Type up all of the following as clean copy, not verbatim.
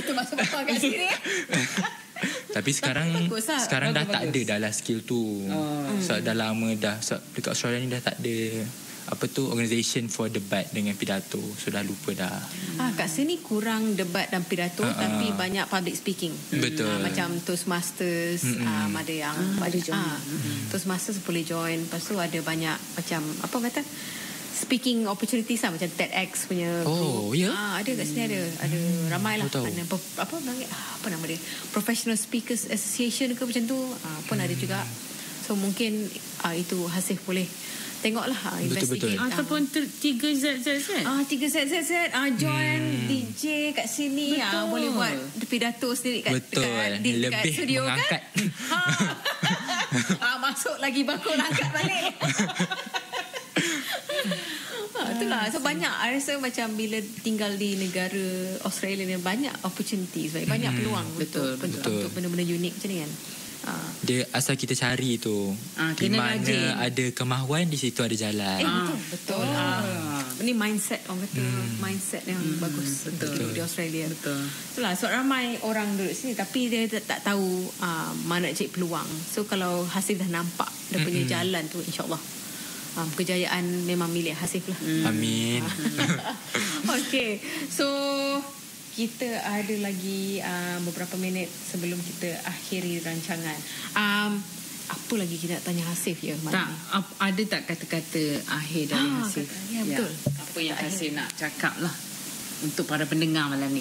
Itu maksud bapa kat sini. Tapi sekarang dah tak ada dah lah skill tu. So, dah lama dah. So, dekat Australia ni dah tak ada organisation for debat dengan pidato. So dah lupa dah. Kat sini kurang debat dan pidato, tapi banyak public speaking. Betul. Macam Toastmasters, ada yang ada join. Toastmasters boleh join. Lepas tu ada banyak macam apa kata, speaking opportunities lah, macam TEDx punya. Ada kat sini ada ramai lah. Apa nama dia? Professional Speakers Association ke macam tu. Pun ada juga. So mungkin itu Hasif boleh tengoklah, investigate. Ataupun 3ZZZ. 3ZZZ join DJ kat sini. Boleh buat pidato sendiri kat studio mengangkat. Kan. Masuk lagi bakul angkat balik. Itulah. So banyak, I rasa macam bila tinggal di negara Australia ni banyak opportunities, banyak peluang untuk benda-benda unik macam ni kan. Dia asal kita cari tu, di mana ada kemahuan, di situ ada jalan. Betul. Ini mindset, orang kata mindset yang bagus di Australia. Itulah, so ramai orang duduk sini tapi dia tak tahu mana cari peluang. So kalau Hasif dah nampak dia punya jalan tu, insyaAllah kejayaan memang milik Hasif lah. Amin. Okay, so kita ada lagi beberapa minit sebelum kita akhiri rancangan. Apa lagi kita nak tanya Hasif ya? Ada tak kata-kata akhir dari Hasif? Ya, betul. Apa yang Hasif nak cakap lah untuk para pendengar malam ni?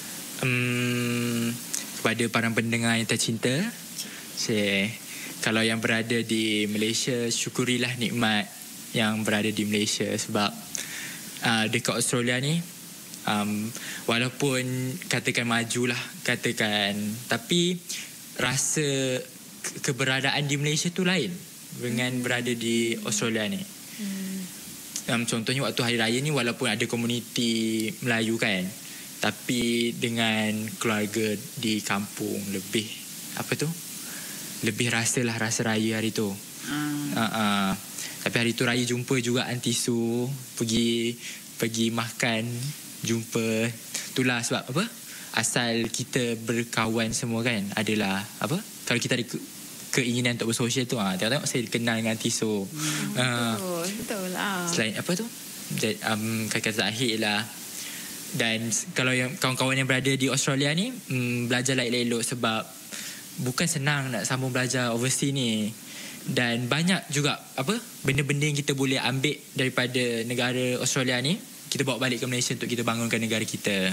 Kepada para pendengar yang tercinta, kalau yang berada di Malaysia, syukurilah nikmat yang berada di Malaysia. Sebab dekat Australia ni, walaupun katakan majulah, tapi rasa keberadaan di Malaysia tu lain dengan berada di Australia ni. Contohnya waktu Hari Raya ni, walaupun ada komuniti Melayu kan, tapi dengan keluarga di kampung lebih rasalah rasa raya hari tu. Tapi hari tu raya jumpa juga Aunty Su, pergi makan, jumpa. Itulah sebab asal kita berkawan semua kan adalah kalau kita ada keinginan untuk bersosial tu, tengok saya kenal dengan Aunty Su. Betul lah. Selain kata akhir lah. Dan kalau yang kawan-kawan yang berada di Australia ni, belajarlah elok-elok sebab bukan senang nak sambung belajar overseas ni. Dan banyak juga benda-benda yang kita boleh ambil daripada negara Australia ni, kita bawa balik ke Malaysia untuk kita bangunkan negara kita.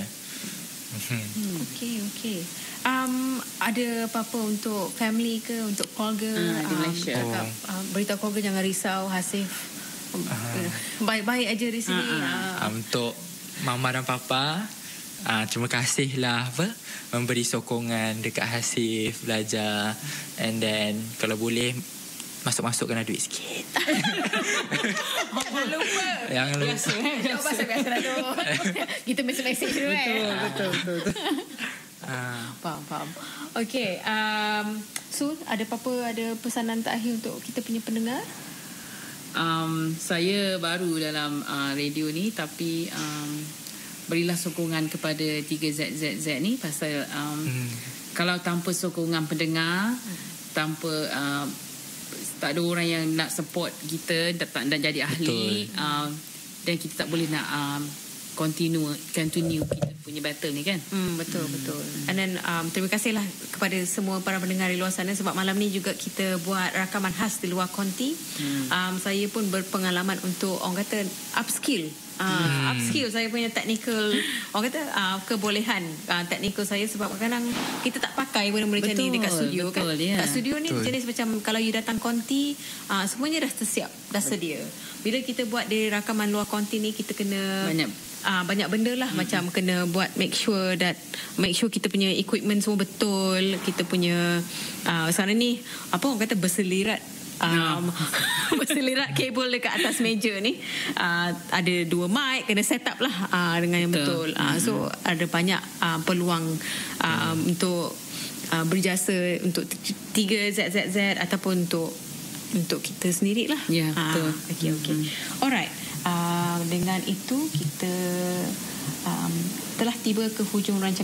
Okay. Ada apa-apa untuk family ke, untuk keluarga di Malaysia? Beritahu keluarga jangan risau, Hasif baik-baik aja di sini. Untuk mama dan papa, terima kasihlah memberi sokongan dekat Hasif belajar. And then kalau boleh masuk-masuk kena duit sikit. Jangan lupa. Biasa dah tu. Kita mesej dulu Betul. Faham. Okay, so ada pesanan terakhir untuk kita punya pendengar? Saya baru dalam radio ni, tapi berilah sokongan kepada 3ZZZ ni pasal kalau tanpa sokongan pendengar, tanpa tak ada orang yang nak support kita dan jadi ahli, dan kita tak boleh nak continue kita punya battle ni kan. Betul. And then terima kasihlah kepada semua para pendengar di luar sana, sebab malam ni juga kita buat rakaman khas di luar konti. Saya pun berpengalaman untuk orang kata upskill saya punya technical, orang kata kebolehan technical saya, sebab kadang-kadang kita tak pakai benda-benda macam ni dekat studio kan. Kat studio ni jenis macam kalau you datang konti, semuanya dah tersiap, dah sedia. Bila kita buat di rakaman luar konti ni, kita kena banyak benda lah. Macam kena buat make sure kita punya equipment semua betul, kita punya sekarang ni orang kata berselirat berselirat kabel dekat atas meja ni, ada 2 mic, kena set up lah dengan yang betul. So ada banyak peluang untuk berjasa untuk 3ZZZ ataupun untuk kita sendiri lah. Betul. Okay. Alright. Dengan itu kita telah tiba ke hujung rancangan